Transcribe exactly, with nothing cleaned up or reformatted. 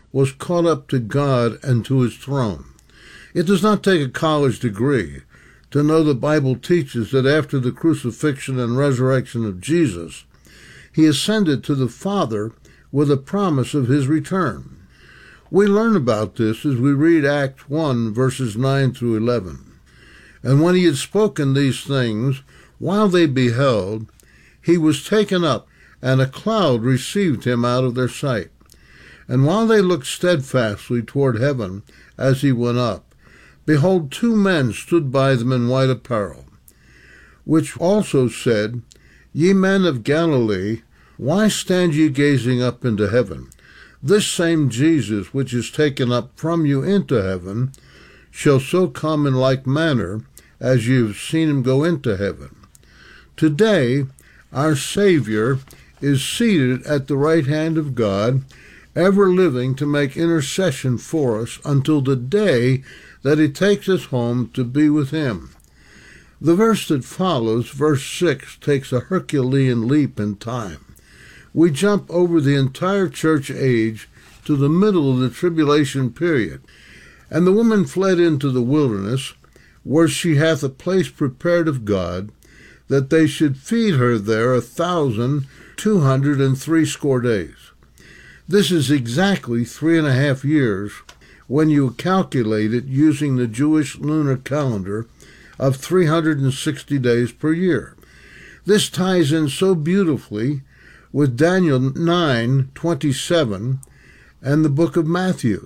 was caught up to God and to his throne. It does not take a college degree to know the Bible teaches that after the crucifixion and resurrection of Jesus, he ascended to the Father with a promise of his return. We learn about this as we read Acts one, verses nine through eleven. And when he had spoken these things, while they beheld, he was taken up, and a cloud received him out of their sight. And while they looked steadfastly toward heaven as he went up, behold, two men stood by them in white apparel, which also said, Ye men of Galilee, why stand ye gazing up into heaven? This same Jesus, which is taken up from you into heaven, shall so come in like manner as ye have seen him go into heaven. Today, our Savior is seated at the right hand of God, ever living to make intercession for us until the day that he takes us home to be with him. The verse that follows, verse six, takes a Herculean leap in time. We jump over the entire church age to the middle of the tribulation period. And the woman fled into the wilderness, where she hath a place prepared of God, that they should feed her there a thousand two hundred and threescore days. This is exactly three and a half years when you calculate it using the Jewish lunar calendar of three hundred sixty days per year. This ties in so beautifully with Daniel nine twenty-seven and the book of Matthew.